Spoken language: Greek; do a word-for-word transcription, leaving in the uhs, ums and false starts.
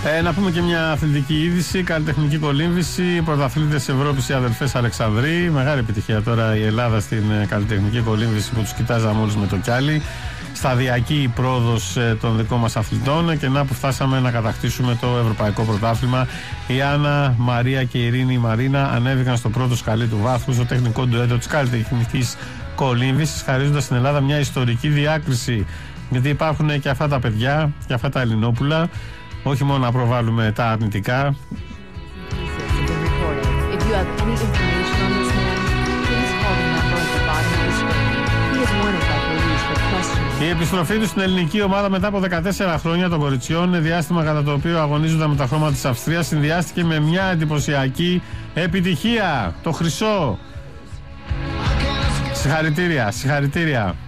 Ε, να πούμε και μια αθλητική είδηση. Καλλιτεχνική κολύμβηση. Πρωταθλήτες Ευρώπης οι αδελφές Αλεξανδροί. Μεγάλη επιτυχία τώρα η Ελλάδα στην καλλιτεχνική κολύμβηση που τους κοιτάζαμε όλους με το κιάλι. Σταδιακή η πρόοδος των δικών μας αθλητών και να που φτάσαμε να κατακτήσουμε το Ευρωπαϊκό Πρωτάθλημα. Η Άννα, Μαρία και η Ειρήνη η Μαρίνα ανέβηκαν στο πρώτο σκαλί του βάθμου στο τεχνικό ντουέτο της καλλιτεχνικής κολύμβησης, χαρίζοντας στην Ελλάδα μια ιστορική διάκριση. Γιατί υπάρχουν και αυτά τα παιδιά και αυτά τα Ελληνόπουλα. Όχι μόνο να προβάλλουμε τα αρνητικά. Η επιστροφή του στην ελληνική ομάδα μετά από δεκατέσσερα χρόνια των κοριτσιών, διάστημα κατά το οποίο αγωνίζονταν με τα χρώματα της Αυστρίας, συνδυάστηκε με μια εντυπωσιακή επιτυχία. Το χρυσό. Συγχαρητήρια, συγχαρητήρια.